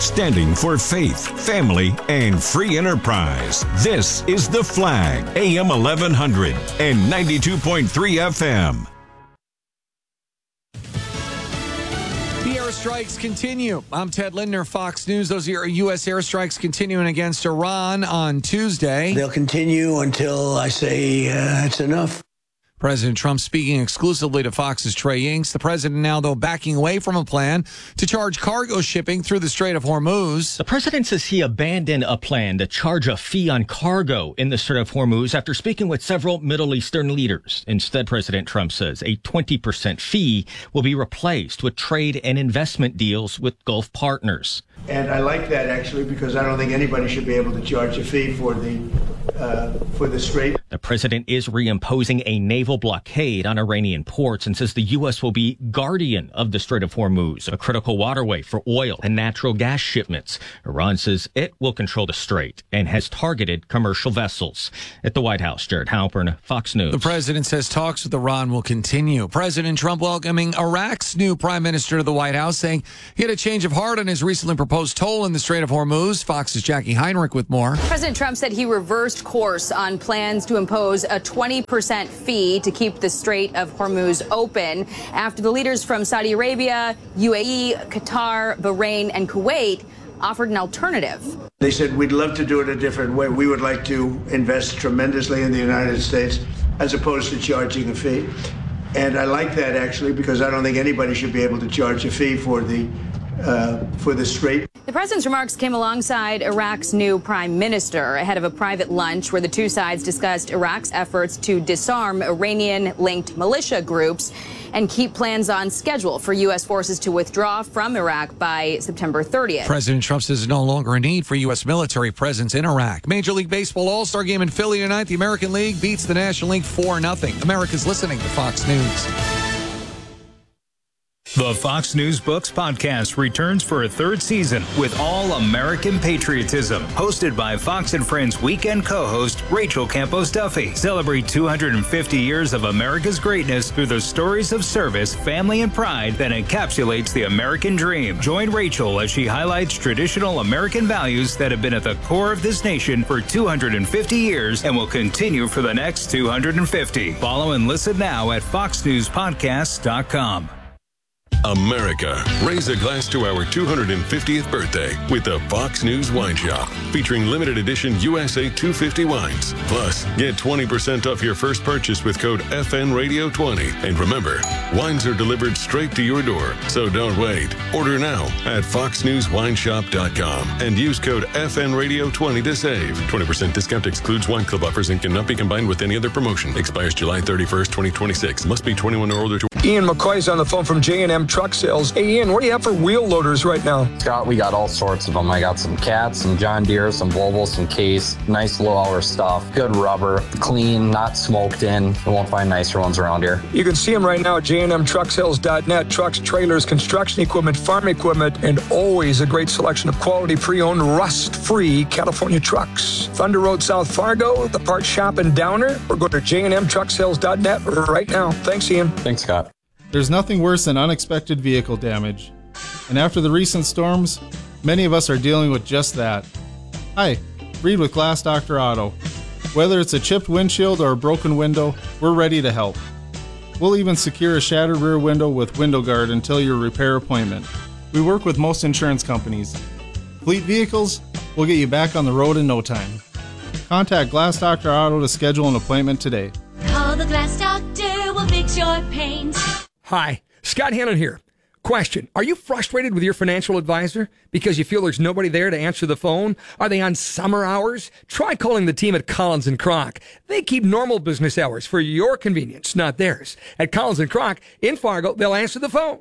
standing for faith, family, and free enterprise. This is The Flag, AM 1100 and 92.3 FM. The airstrikes continue. I'm Ted Lindner, Fox News. Those are U.S. airstrikes continuing against Iran on Tuesday. They'll continue until I say it's enough. President Trump speaking exclusively to Fox's Trey Inks. The president now, though, backing away from a plan to charge cargo shipping through the Strait of Hormuz. The president says he abandoned a plan to charge a fee on cargo in the Strait of Hormuz after speaking with several Middle Eastern leaders. Instead, President Trump says a 20% fee will be replaced with trade and investment deals with Gulf partners. And I like that, actually, because I don't think anybody should be able to charge a fee for the Strait. The president is reimposing a naval blockade on Iranian ports and says the U.S. will be guardian of the Strait of Hormuz, a critical waterway for oil and natural gas shipments. Iran says it will control the strait and has targeted commercial vessels. At the White House, Jared Halpern, Fox News. The president says talks with Iran will continue. President Trump welcoming Iraq's new prime minister to the White House, saying he had a change of heart on his recently proposed toll in the Strait of Hormuz. Fox's Jackie Heinrich with more. President Trump said he reversed course on plans to impose a 20% fee to keep the Strait of Hormuz open after the leaders from Saudi Arabia, UAE, Qatar, Bahrain, and Kuwait offered an alternative. They said, we'd love to do it a different way. We would like to invest tremendously in the United States as opposed to charging a fee. And I like that, actually, because I don't think anybody should be able to charge a fee for the Strait. The president's remarks came alongside Iraq's new prime minister ahead of a private lunch where the two sides discussed Iraq's efforts to disarm Iranian-linked militia groups and keep plans on schedule for U.S. forces to withdraw from Iraq by September 30th. President Trump says there's no longer a need for U.S. military presence in Iraq. Major League Baseball All-Star Game in Philly tonight. The American League beats the National League 4-0. America's listening to Fox News. The Fox News Books podcast returns for a third season with all American patriotism. Hosted by Fox and Friends weekend co-host Rachel Campos Duffy. Celebrate 250 years of America's greatness through the stories of service, family, and pride that encapsulates the American dream. Join Rachel as she highlights traditional American values that have been at the core of this nation for 250 years and will continue for the next 250. Follow and listen now at foxnewspodcasts.com. America, raise a glass to our 250th birthday with the Fox News Wine Shop, featuring limited edition USA 250 wines. Plus, get 20% off your first purchase with code FNRadio20. And remember, wines are delivered straight to your door, so don't wait. Order now at foxnewswineshop.com and use code FNRadio20 to save. 20% discount excludes wine club offers and cannot be combined with any other promotion. Expires July 31st, 2026. Must be 21 or older to... Ian McCoy's on the phone from J&M Truck Sales. Hey, Ian, what do you have for wheel loaders right now? Scott, we got all sorts of them. I got some Cats, some John Deere, some Volvo, some Case. Nice low-hour stuff. Good rubber. Clean, not smoked in. You won't find nicer ones around here. You can see them right now at jnmtrucksales.net. Trucks, trailers, construction equipment, farm equipment, and always a great selection of quality pre-owned, rust-free California trucks. Thunder Road, South Fargo, the parts shop in Downer, or go to jnmtrucksales.net right now. Thanks, Ian. Thanks, Scott. There's nothing worse than unexpected vehicle damage. And after the recent storms, many of us are dealing with just that. Hi, Reed with Glass Doctor Auto. Whether it's a chipped windshield or a broken window, we're ready to help. We'll even secure a shattered rear window with Window Guard until your repair appointment. We work with most insurance companies. Fleet vehicles, we'll get you back on the road in no time. Contact Glass Doctor Auto to schedule an appointment today. Call the Glass Doctor, we'll fix your paint. Hi, Scott Hannon here. Question, are you frustrated with your financial advisor because you feel there's nobody there to answer the phone? Are they on summer hours? Try calling the team at Collins & Kroc. They keep normal business hours for your convenience, not theirs. At Collins & Kroc in Fargo, they'll answer the phone,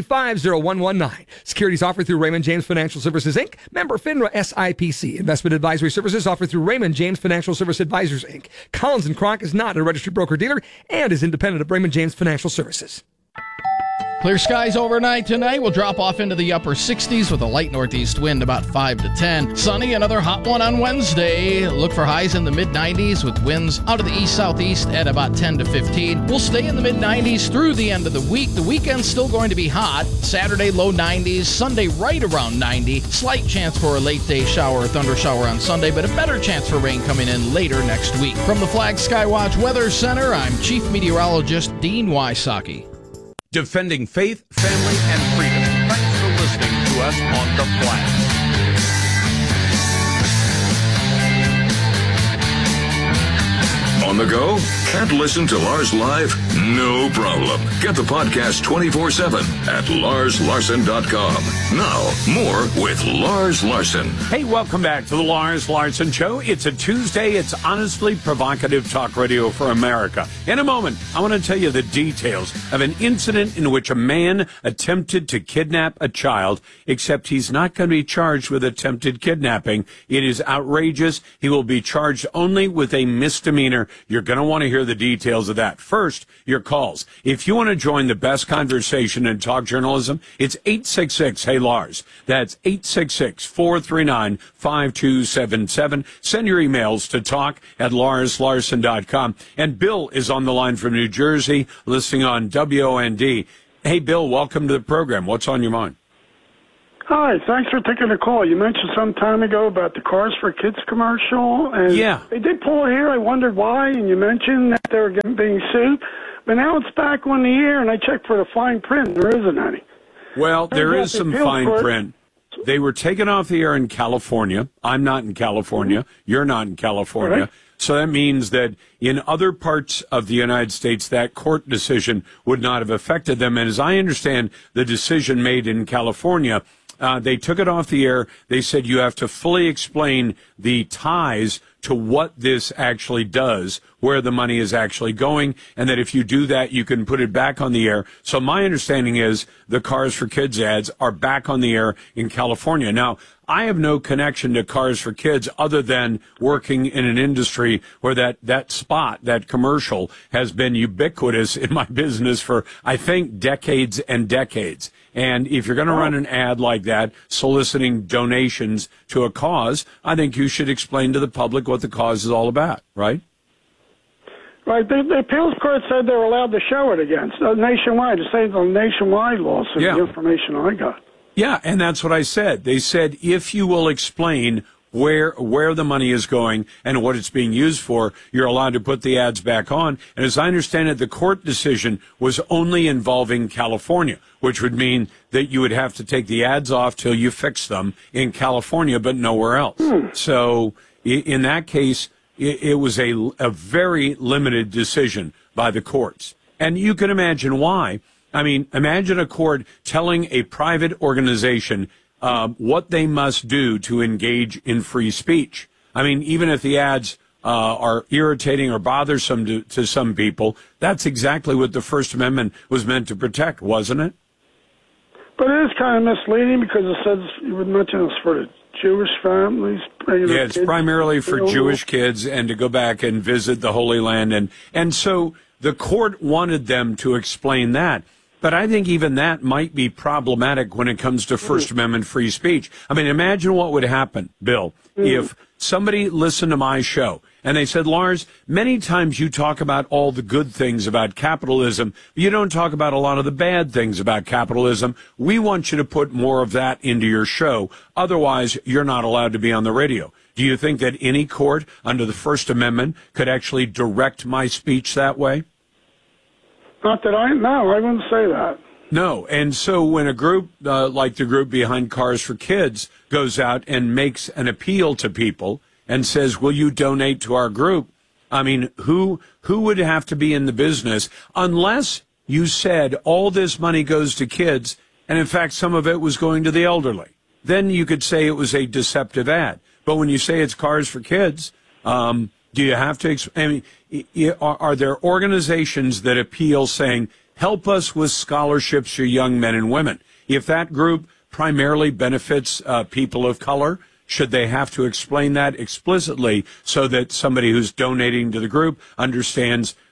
235-0119. Securities offered through Raymond James Financial Services, Inc., member FINRA SIPC. Investment advisory services offered through Raymond James Financial Service Advisors, Inc. Collins & Kroc is not a registered broker-dealer and is independent of Raymond James Financial Services. Clear skies overnight tonight. We'll drop off into the upper 60s with a light northeast wind about 5 to 10. Sunny, another hot one on Wednesday. Look for highs in the mid-90s with winds out of the east-southeast at about 10 to 15. We'll stay in the mid-90s through the end of the week. The weekend's still going to be hot. Saturday, low 90s. Sunday, right around 90. Slight chance for a late-day shower or thunder shower on Sunday, but a better chance for rain coming in later next week. From the Flag Skywatch Weather Center, I'm Chief Meteorologist Dean Wysocki. Defending faith, family, and freedom. Thanks for listening to us on The Flag. On the go? Can't listen to Lars live? No problem. Get the podcast 24/7 at LarsLarson.com. Now, more with Lars Larson. Hey, welcome back to the Lars Larson Show. It's a Tuesday. It's honestly provocative talk radio for America. In a moment, I want to tell you the details of an incident in which a man attempted to kidnap a child, except he's not going to be charged with attempted kidnapping. It is outrageous. He will be charged only with a misdemeanor. You're going to want to hear the details of that. First, your calls. If you want to join the best conversation in talk journalism, it's 866-HEY-LARS. That's 866-439-5277. Send your emails to talk@LarsLarson.com. And Bill is on the line from New Jersey, listening on WOND. Hey, Bill, welcome to the program. What's on your mind? Hi, thanks for taking the call. You mentioned some time ago about the Cars for Kids commercial, and they did pull it here. I wondered why, and you mentioned that they were being sued, but now it's back on the air, and I checked for the fine print. There isn't any. Well, there is some fine print. They were taken off the air in California. I'm not in California. You're not in California. Right. So that means that in other parts of the United States, that court decision would not have affected them. And as I understand the decision made in California, they took it off the air. They said you have to fully explain the ties to what this actually does, where the money is actually going, and that if you do that, you can put it back on the air. So my understanding is the Cars for Kids ads are back on the air in California. Now, I have no connection to Cars for Kids other than working in an industry where that spot, that commercial, has been ubiquitous in my business for, I think, decades and decades. And if you're going to run an ad like that, soliciting donations to a cause, I think you should explain to the public what the cause is all about, right? Right. The appeals court said they were allowed to show it again. So nationwide, to say the nationwide lawsuit, the information I got. Yeah, and that's what I said. They said if you will explain where the money is going and what it's being used for, you're allowed to put the ads back on. And as I understand it, the court decision was only involving California, which would mean that you would have to take the ads off till you fix them in California, but nowhere else. So in that case, it was a very limited decision by the courts. And you can imagine why. I mean, imagine a court telling a private organization what they must do to engage in free speech. I mean, even if the ads are irritating or bothersome to some people, that's exactly what the First Amendment was meant to protect, wasn't it? But it is kind of misleading because it says, you would mention it's for the Jewish families. Yeah, it's primarily for Jewish kids and to go back and visit the Holy Land. And so the court wanted them to explain that. But I think even that might be problematic when it comes to First Amendment free speech. I mean, imagine what would happen, Bill, if somebody listened to my show and they said, Lars, many times you talk about all the good things about capitalism, but you don't talk about a lot of the bad things about capitalism. We want you to put more of that into your show. Otherwise, you're not allowed to be on the radio. Do you think that any court under the First Amendment could actually direct my speech that way? Not that I wouldn't say that. No, and so when a group like the group behind Cars for Kids goes out and makes an appeal to people and says, will you donate to our group? I mean, who would have to be in the business unless you said all this money goes to kids and, in fact, some of it was going to the elderly? Then you could say it was a deceptive ad. But when you say it's Cars for Kids, do you have to I mean, are there organizations that appeal saying, help us with scholarships for young men and women? If that group primarily benefits people of color, should they have to explain that explicitly so that somebody who's donating to the group understands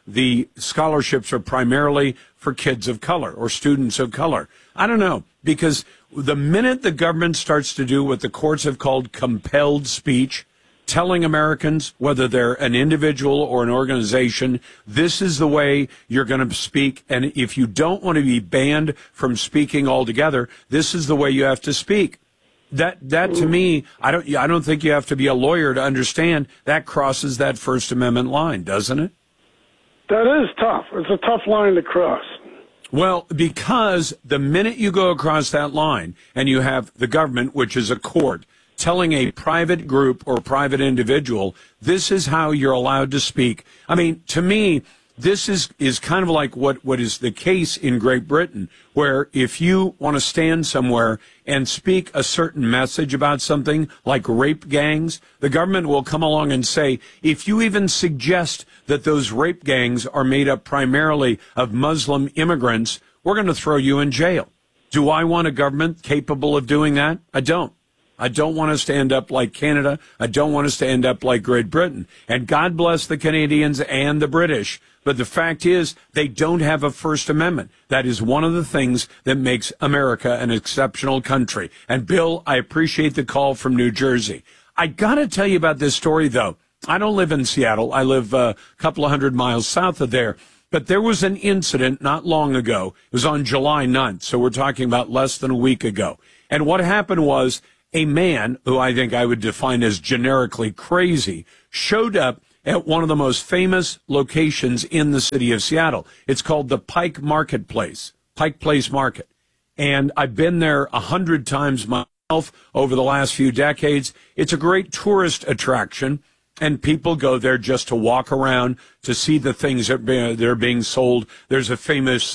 the scholarships are primarily for kids of color or students of color. I don't know, because the minute the government starts to do what the courts have called compelled speech, telling Americans, whether they're an individual or an organization, this is the way you're going to speak. And if you don't want to be banned from speaking altogether, this is the way you have to speak. That to me, I don't think you have to be a lawyer to understand that crosses that First Amendment line, doesn't it? That is tough. It's a tough line to cross. Well, because the minute you go across that line and you have the government, which is a court, telling a private group or private individual, this is how you're allowed to speak. I mean, to me, this is kind of like what is the case in Great Britain, where if you want to stand somewhere and speak a certain message about something like rape gangs, the government will come along and say, if you even suggest that those rape gangs are made up primarily of Muslim immigrants, we're going to throw you in jail. Do I want a government capable of doing that? I don't. I don't want to stand up like Canada. I don't want to stand up like Great Britain. And God bless the Canadians and the British. But the fact is, they don't have a First Amendment. That is one of the things that makes America an exceptional country. And Bill, I appreciate the call from New Jersey. I got to tell you about this story, though. I don't live in Seattle. I live a couple of 100 miles south of there. But there was an incident not long ago. It was on July 9th. So we're talking about less than a week ago. And what happened was, a man, who I think I would define as generically crazy, showed up at one of the most famous locations in the city of Seattle. It's called the Pike Marketplace, Pike Place Market. And I've been there 100 times myself over the last few decades. It's a great tourist attraction, and people go there just to walk around, to see the things that are being sold. There's a famous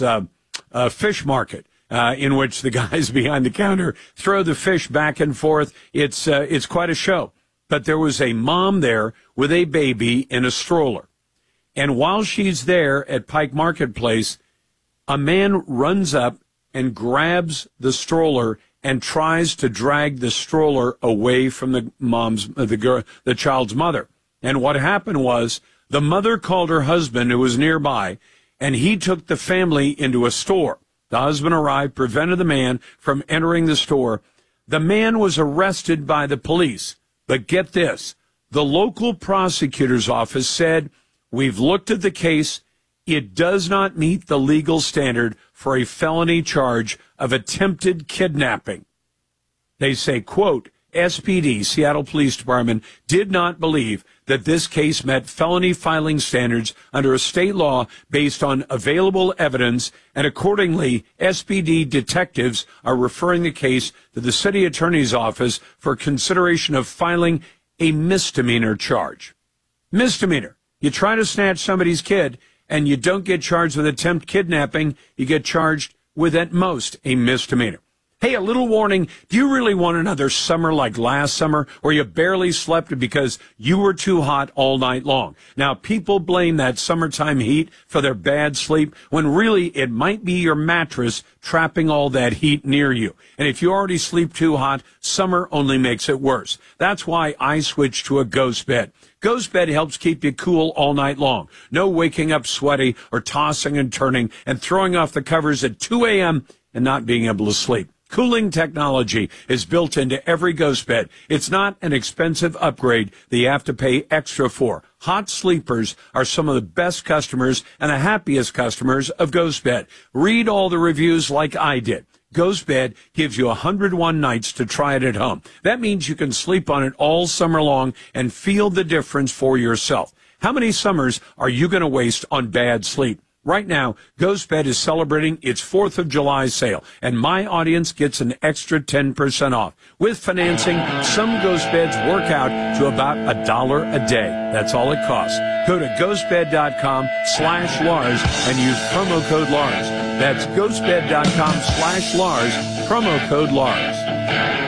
fish market. In which the guys behind the counter throw the fish back and forth. It's quite a show. But there was a mom there with a baby in a stroller. And while she's there at Pike Marketplace, a man runs up and grabs the stroller and tries to drag the stroller away from the child's mother. And what happened was the mother called her husband, who was nearby, and he took the family into a store. The husband arrived, prevented the man from entering the store. The man was arrested by the police. But get this, the local prosecutor's office said, we've looked at the case. It does not meet the legal standard for a felony charge of attempted kidnapping. They say, quote, SPD, Seattle Police Department, did not believe that this case met felony filing standards under a state law based on available evidence, and accordingly, SPD detectives are referring the case to the city attorney's office for consideration of filing a misdemeanor charge. Misdemeanor. You try to snatch somebody's kid, and you don't get charged with attempt kidnapping. You get charged with, at most, a misdemeanor. Hey, a little warning. Do you really want another summer like last summer where you barely slept because you were too hot all night long? Now, people blame that summertime heat for their bad sleep when really it might be your mattress trapping all that heat near you. And if you already sleep too hot, summer only makes it worse. That's why I switched to a Ghost Bed. Ghost Bed helps keep you cool all night long. No waking up sweaty or tossing and turning and throwing off the covers at 2 a.m. and not being able to sleep. Cooling technology is built into every Ghost Bed. It's not an expensive upgrade that you have to pay extra for. Hot sleepers are some of the best customers and the happiest customers of Ghost Bed. Read all the reviews like I did. Ghost Bed gives you 101 nights to try it at home. That means you can sleep on it all summer long and feel the difference for yourself. How many summers are you going to waste on bad sleep? Right now, Ghost Bed is celebrating its 4th of July sale, and my audience gets an extra 10% off. With financing, some Ghost Beds work out to about $1 a day. That's all it costs. Go to ghostbed.com/Lars and use promo code Lars. That's ghostbed.com/Lars, promo code Lars.